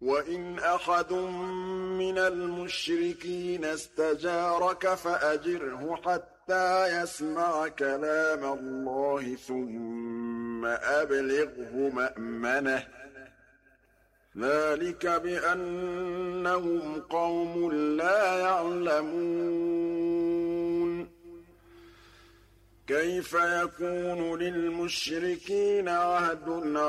وَإِنْ أَحَدٌ مِّنَ الْمُشْرِكِينَ اسْتَجَارَكَ فَأَجِرْهُ حَتَّىٰ يَسْمَعَ كَلَامَ اللَّهِ ثُمَّ أَبْلِغْهُ مَأْمَنَهُ ۚ ذَٰلِكَ بِأَنَّهُمْ قَوْمٌ لَّا يَعْلَمُونَ كَيْفَ يَكُونُ لِلْمُشْرِكِينَ عَهْدٌ